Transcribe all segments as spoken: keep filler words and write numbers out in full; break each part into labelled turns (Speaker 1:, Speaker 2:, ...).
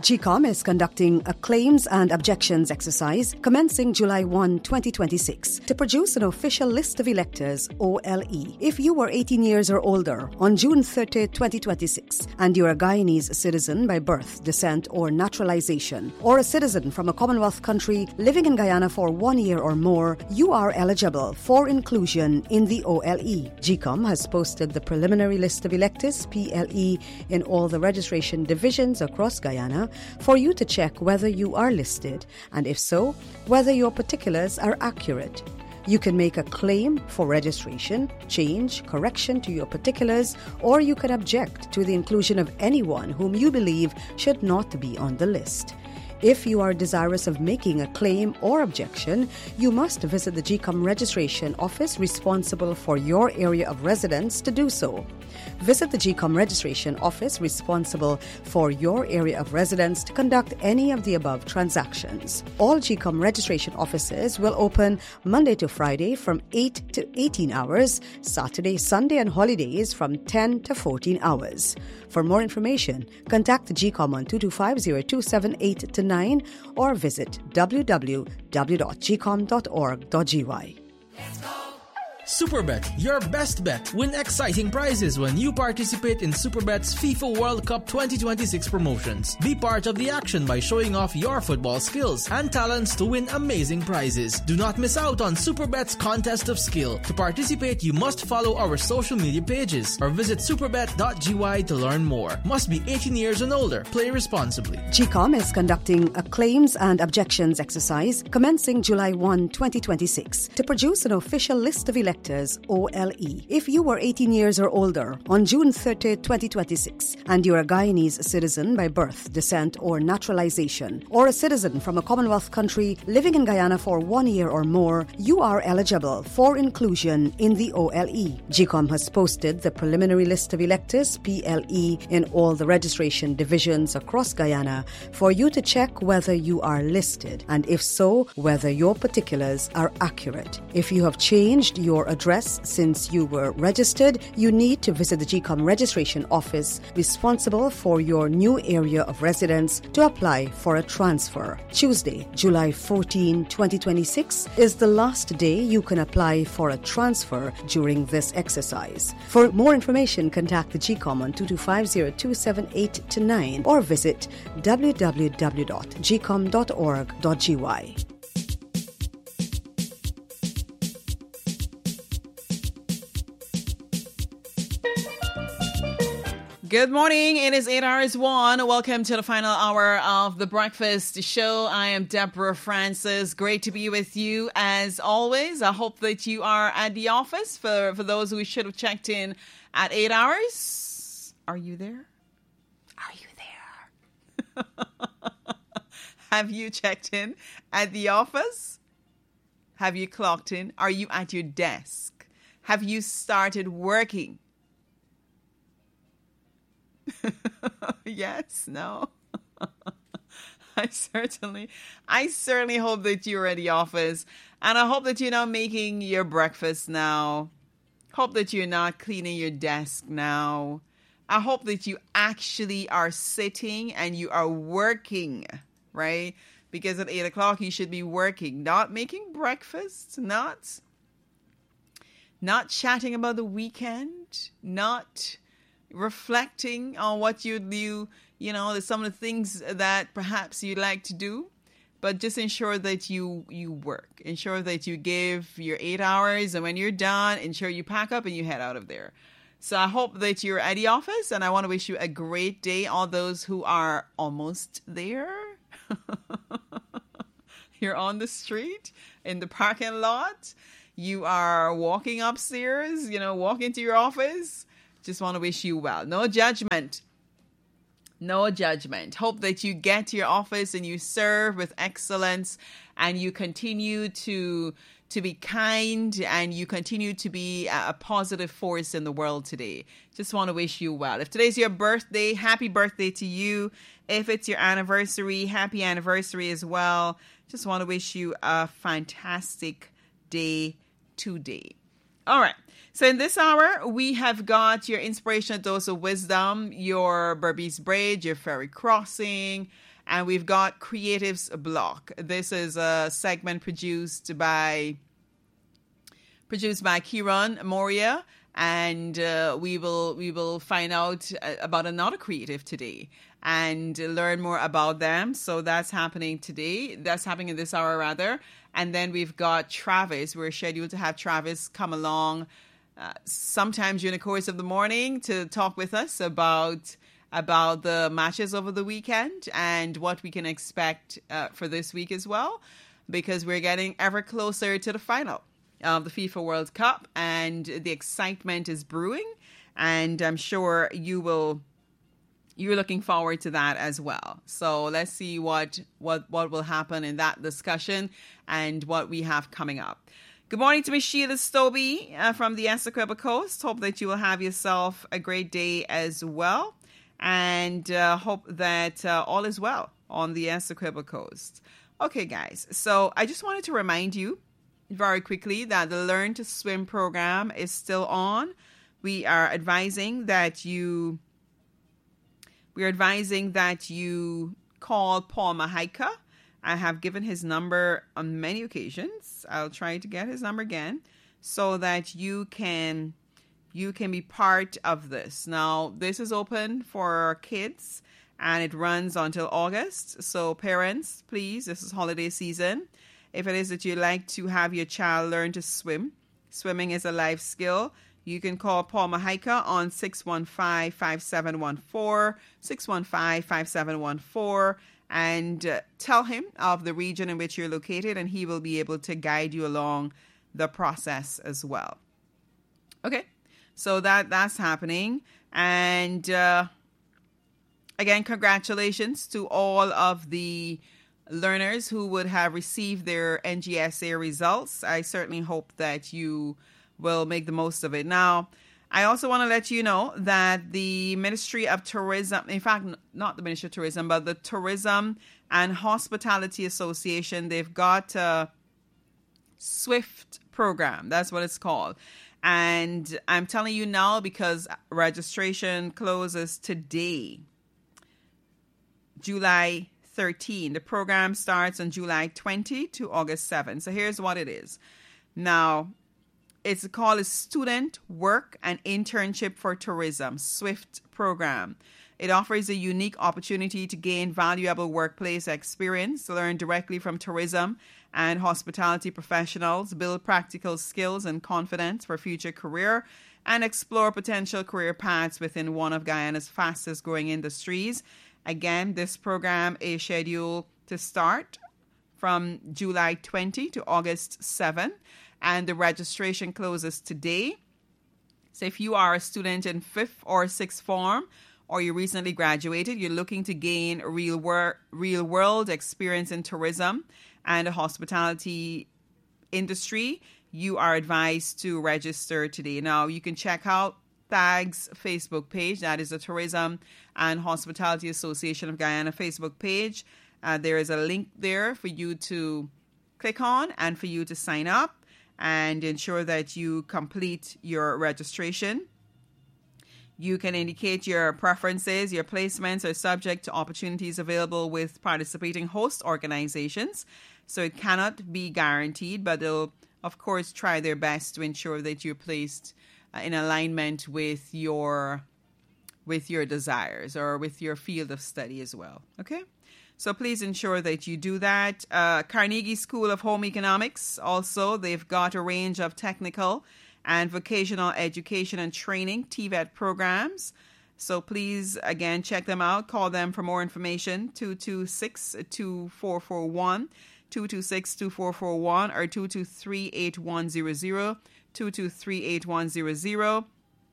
Speaker 1: G COM is conducting a claims and objections exercise commencing July first, twenty twenty-six to produce an official list of electors, O L E. If you were eighteen years or older on June thirtieth, twenty twenty-six and you're a Guyanese citizen by birth, descent, or naturalization, or a citizen from a Commonwealth country living in Guyana for one year or more, you are eligible for inclusion in the O L E. G COM has posted the preliminary list of electors, P L E, in all the registration divisions across Guyana for you to check whether you are listed, and if so, whether your particulars are accurate. You can make a claim for registration, change, correction to your particulars, or you can object to the inclusion of anyone whom you believe should not be on the list. If you are desirous of making a claim or objection, you must visit the G COM registration office responsible for your area of residence to do so. Visit the G COM registration office responsible for your area of residence to conduct any of the above transactions. All G COM registration offices will open Monday to Friday from eight to eighteen hours, Saturday, Sunday and holidays from ten to fourteen hours. For more information, contact the G COM on two two five, zero two seven eight to nine or visit w w w dot g com dot org dot g y.
Speaker 2: Superbet, your best bet. Win exciting prizes when you participate in Superbet's FIFA World Cup twenty twenty-six promotions. Be part of the action by showing off your football skills and talents to win amazing prizes. Do not miss out on Superbet's contest of skill. To participate, you must follow our social media pages or visit superbet dot g y to learn more. Must be eighteen years and older. Play responsibly.
Speaker 1: G COM is conducting a claims and objections exercise commencing July first, twenty twenty-six to produce an official list of electors, O L E. If you were eighteen years or older on June thirtieth, twenty twenty-six and you're a Guyanese citizen by birth, descent, or naturalization, or a citizen from a Commonwealth country living in Guyana for one year or more, you are eligible for inclusion in the O L E. G COM has posted the preliminary list of electors, P L E, in all the registration divisions across Guyana for you to check whether you are listed, and if so, whether your particulars are accurate. If you have changed your address since you were registered, you need to visit the G COM registration office responsible for your new area of residence to apply for a transfer. Tuesday, July fourteenth, twenty twenty-six is the last day you can apply for a transfer during this exercise. For more information, contact the G COM on two two five, zero two seven eight to nine or visit w w w dot g com dot org dot g y.
Speaker 3: Good morning. It is eight hours one. Welcome to the final hour of the breakfast show. I am Deborah Francis. Great to be with you as always. I hope that you are at the office. For, for those who should have checked in at eight hours, are you there? Are you there? Have you checked in at the office? Have you clocked in? Are you at your desk? Have you started working? Yes, no. I certainly, I certainly hope that you're at the office, and I hope that you're not making your breakfast now. Hope that you're not cleaning your desk now. I hope that you actually are sitting and you are working, right? Because at eight o'clock you should be working, not making breakfast, not, not chatting about the weekend, not reflecting on what you do, you know, some of the things that perhaps you like to do, but just ensure that you you work. Ensure that you give your eight hours, and when you're done, ensure you pack up and you head out of there. So I hope that you're at the office, and I want to wish you a great day. All those who are almost there, you're on the street, in the parking lot, you are walking upstairs, you know, walking to your office. Just want to wish you well. No judgment. No judgment. Hope that you get to your office and you serve with excellence, and you continue to to be kind, and you continue to be a, a positive force in the world today. Just want to wish you well. If today's your birthday, happy birthday to you. If it's your anniversary, happy anniversary as well. Just want to wish you a fantastic day today. All right. So in this hour, we have got your inspirational dose of wisdom, your Berbice Bridge, your ferry crossing, And we've got Creatives Block. This is a segment produced by produced by Kieran Moria, and uh, we will we will find out about another creative today and learn more about them. So that's happening today. That's happening in this hour, rather. And then we've got Travis. We're scheduled to have Travis come along uh, sometime during the course of the morning to talk with us about about the matches over the weekend and what we can expect uh, for this week as well, because we're getting ever closer to the final of the FIFA World Cup, and the excitement is brewing, and I'm sure you will you're looking forward to that as well. So let's see what what what will happen in that discussion and what we have coming up. Good morning to Miss Sheila Stobie uh, from the Essequibo Coast. Hope that you will have yourself a great day as well, and uh, hope that uh, all is well on the Essequibo Coast. Okay, guys, so I just wanted to remind you very quickly that the Learn to Swim program is still on. We are advising that you we are advising that you call Paul Mahaika. I have given his number on many occasions. I'll try to get his number again so that you can you can be part of this. Now, this is open for kids and it runs until August. So parents, please, this is holiday season. If it is that you like to have your child learn to swim, swimming is a life skill, you can call Paul Mahaika on six one five, five seven one four, six one five, five seven one four, and uh, tell him of the region in which you're located, and he will be able to guide you along the process as well. Okay, so that that's happening. And uh, again, congratulations to all of the learners who would have received their N G S A results. I certainly hope that you will make the most of it. Now, I also want to let you know that the Ministry of Tourism, in fact, not the Ministry of Tourism, but the Tourism and Hospitality Association, they've got a SWIFT program. That's what it's called. And I'm telling you now because registration closes today, July thirteenth. The program starts on July twentieth to August seventh. So here's what it is. Now, it's called a Student Work and Internship for Tourism, SWIFT program. It offers a unique opportunity to gain valuable workplace experience, learn directly from tourism and hospitality professionals, build practical skills and confidence for future career, and explore potential career paths within one of Guyana's fastest growing industries. Again, this program is scheduled to start from July twentieth to August seventh, and the registration closes today. So if you are a student in fifth or sixth form, or you recently graduated, you're looking to gain real, wor- real world experience in tourism and the hospitality industry, you are advised to register today. Now, you can check out T A G's Facebook page. That is the Tourism and Hospitality Association of Guyana Facebook page. Uh, there is a link there for you to click on and for you to sign up and ensure that you complete your registration. You can indicate your preferences. Your placements are subject to opportunities available with participating host organizations. So it cannot be guaranteed, but they'll, of course, try their best to ensure that you're placed uh, in alignment with your with your desires or with your field of study as well. Okay? So please ensure that you do that. Uh, Carnegie School of Home Economics, also, they've got a range of technical and vocational education and training, T V E T programs. So please, again, check them out. Call them for more information, two two six, two four four one, two two six, two four four one, or two two three, eight one zero zero, two two three, eight one zero zero.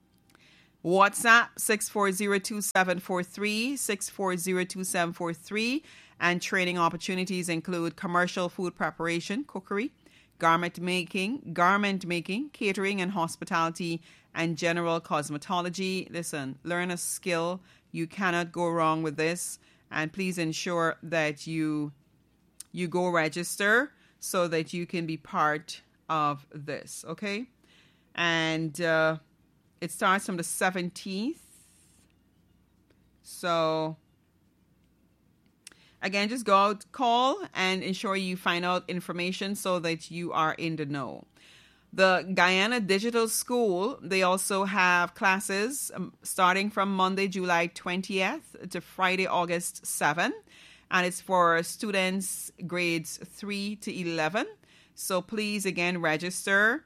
Speaker 3: WhatsApp six four zero, two seven four three, six four zero, two seven four three, and training opportunities include commercial food preparation, cookery, garment making, garment making, catering and hospitality, and general cosmetology. Listen, learn a skill. You cannot go wrong with this. And please ensure that you you go register so that you can be part of this, okay? And uh, it starts from the seventeenth. So Again, just go out, call, and ensure you find out information so that you are in the know. The Guyana Digital School, they also have classes um, starting from Monday, July twentieth to Friday, August seventh. And it's for students grades three to eleven. So please, again, register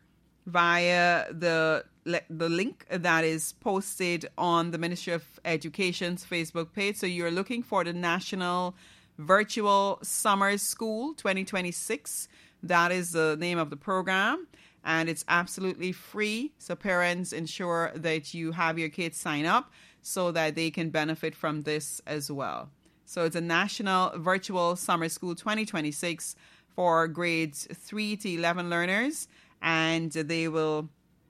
Speaker 3: via the the link that is posted on the Ministry of Education's Facebook page. So you're looking for the National Virtual Summer School twenty twenty-six. That is the name of the program, and it's absolutely free. So parents, ensure that you have your kids sign up so that they can benefit from this as well. So it's a National Virtual Summer School twenty twenty-six for grades three to eleven learners, and they will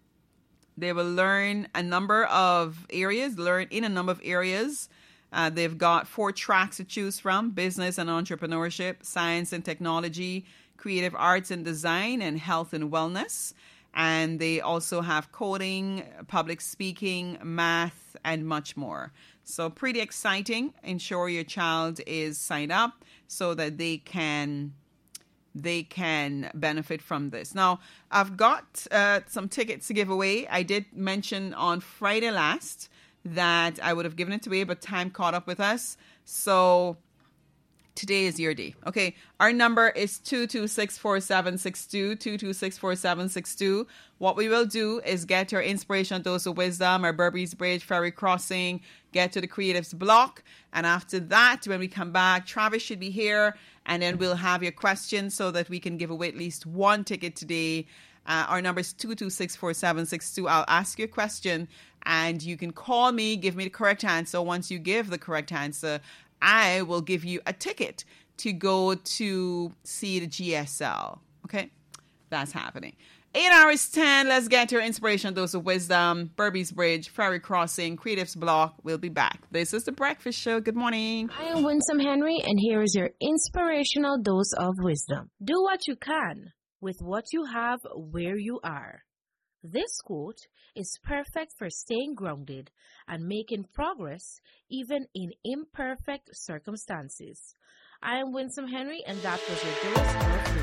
Speaker 3: they will learn a number of areas, learn in a number of areas. Uh, they've got four tracks to choose from: business and entrepreneurship, science and technology, creative arts and design, and health and wellness. And they also have coding, public speaking, math, and much more. So pretty exciting. Ensure your child is signed up so that they can they can benefit from this. Now, I've got uh, some tickets to give away. I did mention on Friday last that I would have given it away, but time caught up with us. So today is your day. Okay, our number is two two six four seven six two, two two six four seven six two. What we will do is get your inspiration dose of wisdom, our Berbice Bridge ferry crossing, get to the creatives block, and after that, when we come back, Travis should be here, and then we'll have your questions so that we can give away at least one ticket today. Uh, our number is two two six four seven six two. I'll ask you a question, and you can call me, give me the correct answer. Once you give the correct answer, I will give you a ticket to go to see the G S L. Okay? That's happening. eight hours ten. Let's get your inspiration dose of wisdom. Berbice Bridge, ferry crossing, creatives block. We'll be back. This is The Breakfast Show. Good morning.
Speaker 4: I am Winsome Henry, and here is your inspirational dose of wisdom. Do what you can with what you have where you are. This quote is perfect for staying grounded and making progress even in imperfect circumstances. I am Winsome Henry, and that was your dose of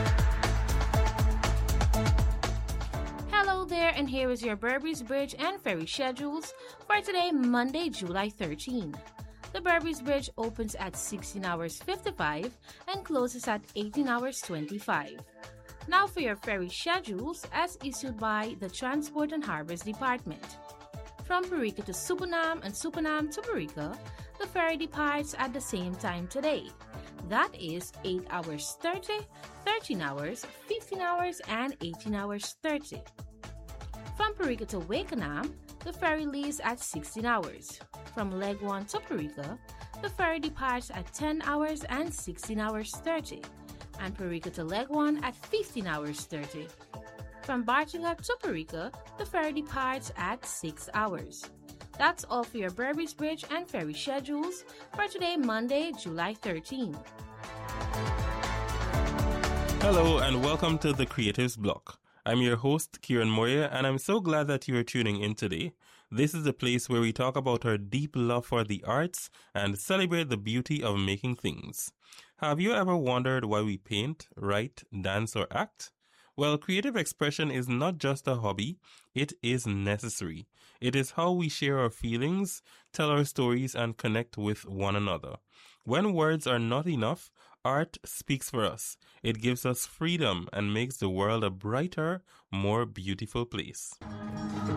Speaker 4: wisdom. Hello there, and here is your Berbice Bridge and ferry schedules for today, Monday, July thirteenth. The Berbice Bridge opens at sixteen hours fifty-five and closes at eighteen hours twenty-five. Now for your ferry schedules as issued by the Transport and Harbors Department. From Parika to Supunam and Supunam to Parika, the ferry departs at the same time today. That is eight hours thirty, thirteen hours, fifteen hours, and eighteen hours thirty. From Parika to Wakenham, the ferry leaves at sixteen hours. From Leg one to Parika, the ferry departs at ten hours and sixteen hours thirty. And Parika to Leg one at fifteen hours thirty. From Bartinga to Parika, the ferry departs at six hours. That's all for your Berbice Bridge and ferry schedules for today, Monday, July thirteenth.
Speaker 5: Hello and welcome to the Creatives Block. I'm your host, Kieran Moya, and I'm so glad that you are tuning in today. This is a place where we talk about our deep love for the arts and celebrate the beauty of making things. Have you ever wondered why we paint, write, dance, or act? Well, creative expression is not just a hobby, it is necessary. It is how we share our feelings, tell our stories, and connect with one another. When words are not enough, art speaks for us. It gives us freedom and makes the world a brighter, more beautiful place.